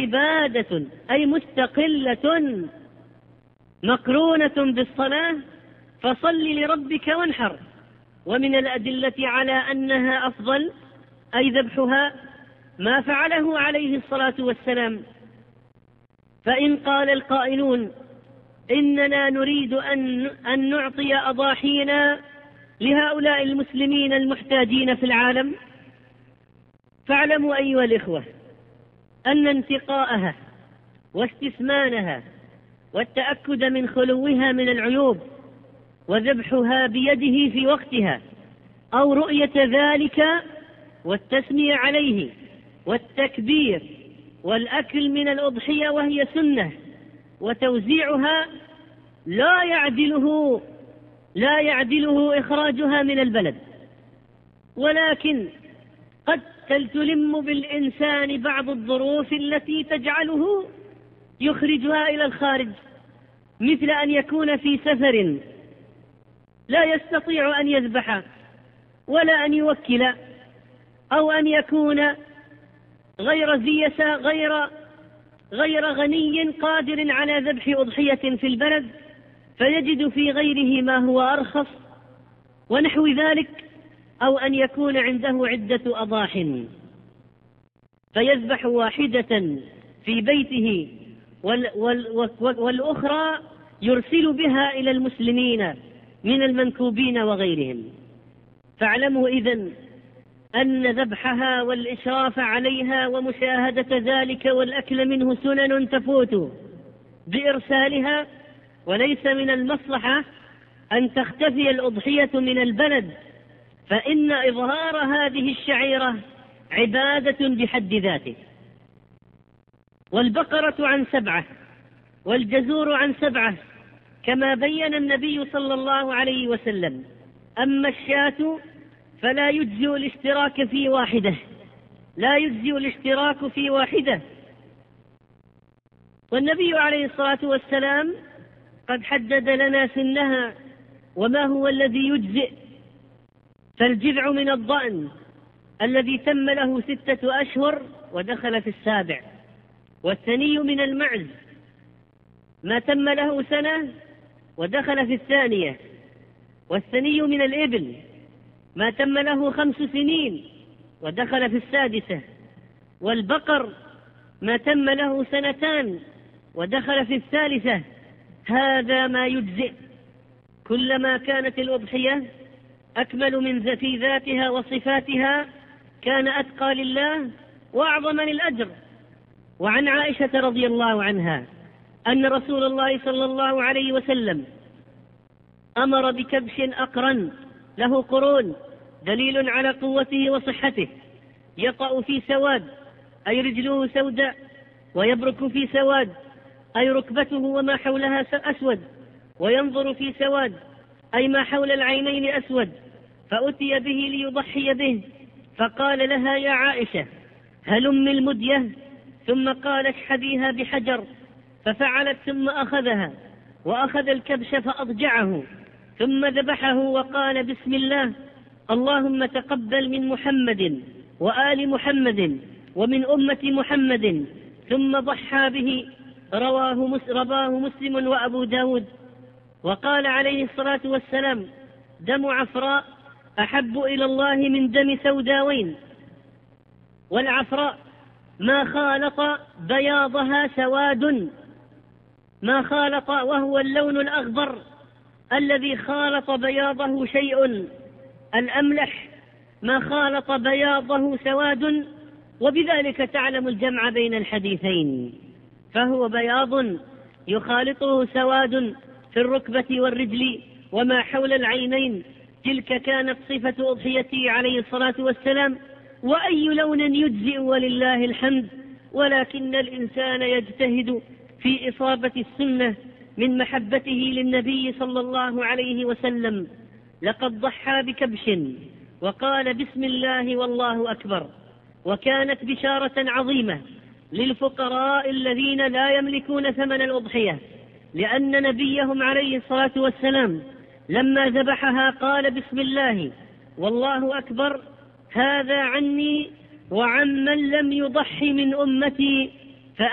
عبادة أي مستقلة مقرونة بالصلاة، فصل لربك وانحر. ومن الأدلة على أنها أفضل أي ذبحها ما فعله عليه الصلاة والسلام. فإن قال القائلون إننا نريد أن نعطي أضاحينا لهؤلاء المسلمين المحتاجين في العالم، فاعلموا أيها الإخوة أن انتقاءها واستثمانها والتأكد من خلوها من العيوب وذبحها بيده في وقتها أو رؤية ذلك والتسمية عليه والتكبير والأكل من الأضحية وهي سنة وتوزيعها لا يعدله إخراجها من البلد. ولكن قد تلم بالإنسان بعض الظروف التي تجعله يخرجها إلى الخارج، مثل أن يكون في سفر لا يستطيع أن يذبح ولا أن يوكل، أو أن يكون غير غني قادر على ذبح أضحية في البلد، فيجد في غيره ما هو أرخص ونحو ذلك، أو أن يكون عنده عدة أضاح فيذبح واحدة في بيته والأخرى يرسل بها إلى المسلمين من المنكوبين وغيرهم. فاعلموا إذن أن ذبحها والإشراف عليها ومشاهدة ذلك والأكل منه سنن تفوت بإرسالها، وليس من المصلحة أن تختفي الأضحية من البلد، فإن إظهار هذه الشعيرة عبادة بحد ذاته. والبقرة عن 7 والجزور عن 7 كما بين النبي صلى الله عليه وسلم. أما الشاة فلا يجزئ الاشتراك في واحدة، والنبي عليه الصلاة والسلام قد حدد لنا سنها وما هو الذي يجزئ. فالجذع من الضأن الذي تم له 6 أشهر ودخل في 7، والثني من المعز ما تم له 1 سنة ودخل في 2، والثني من الإبل ما تم له 5 سنين ودخل في 6، والبقر ما تم له 2 سنين ودخل في 3. هذا ما يجزئ. كلما كانت الأضحية أكمل من في ذاتها وصفاتها كان أتقى لله وأعظم للأجر. وعن عائشة رضي الله عنها أن رسول الله صلى الله عليه وسلم أمر بكبش أقرن له قرون، دليل على قوته وصحته، يطأ في سواد أي رجله سوداء، ويبرك في سواد أي ركبته وما حولها أسود، وينظر في سواد أي ما حول العينين أسود. فأتي به ليضحي به، فقال لها يا عائشة هلم المدية، ثم قال اشحذيها بحجر، ففعلت ثم أخذها وأخذ الكبش فأضجعه، ثم ذبحه وقال بسم الله اللهم تقبل من محمد وآل محمد ومن أمة محمد، ثم ضحى به. رواه مسلم وأبو داود. وقال عليه الصلاة والسلام دم عفراء أحب إلى الله من دم سوداوين. والعفراء ما خالط بياضها سواد، ما خالط، وهو اللون الأخضر الذي خالط بياضه شيء. الأملح ما خالط بياضه سواد، وبذلك تعلم الجمع بين الحديثين، فهو بياض يخالطه سواد في الركبة والرجل وما حول العينين. تلك كانت صفة أضحيته عليه الصلاة والسلام. وأي لون يجزئ ولله الحمد، ولكن الإنسان يجتهد في إصابة السنة من محبته للنبي صلى الله عليه وسلم. لقد ضحى بكبش وقال بسم الله والله أكبر، وكانت بشارة عظيمة للفقراء الذين لا يملكون ثمن الأضحية، لأن نبيهم عليه الصلاة والسلام لما ذبحها قال بسم الله والله أكبر، هذا عني وعمن لم يضحي من أمتي